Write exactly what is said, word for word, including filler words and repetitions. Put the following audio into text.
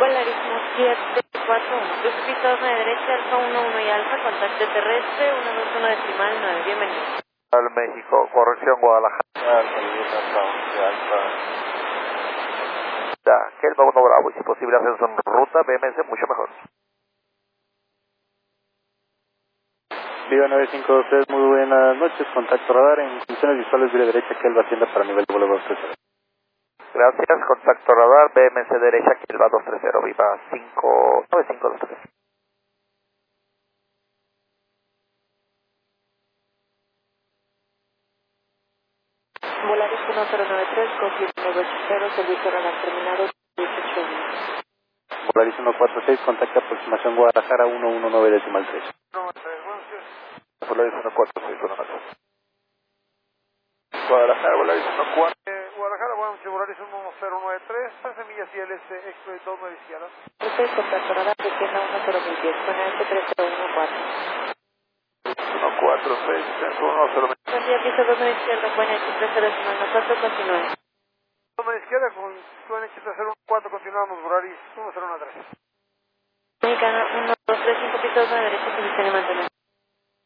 Polarismo siete cuatro uno. Cruce pista dos nueve derecha, Alfa uno uno y Alfa, contacto terrestre, uno dos uno decimal nueve. Bienvenido. Al México, corrección Guadalajara. Alfa, Alfa. Ya, que el uno Bravo y si posible ascenso en ruta, B M S mucho mejor. Viva nueve cinco dos tres, muy buenas noches, contacto radar en funciones visuales vía derecha, que él va haciendo para nivel de vuelo dos tres cero. Gracias, contacto radar, B M S derecha, que él va dos tres cero, viva cinco nueve cinco dos tres. Volaris uno cero nueve tres, confirmo nueve ocho cero, servicio radar terminado dieciocho uno. Volaris uno cuatro seis, contacto aproximación Guadalajara uno uno nueve decimal tres. Volaris uno cuatro seis, buenas noches. Guadalajara, Volaris uno cuatro. Eh, Guadalajara, bueno, si Volaris uno cero nueve tres, trece millas y L S Express dos nueve izquierda. Usted contacto radar de tienda uno cero mil diez, con este tres cero uno cuatro. uno cuatro seis, uno cero. Buen día, piso dos nueve izquierda, buena H tres cero uno cuatro, continúe. dos nueve izquierda con Q N H tres cero uno cuatro, continuamos, Volaris uno cero uno tres. Mexicana uno dos tres cinco, piso dos nueve derecha, posición y mantener.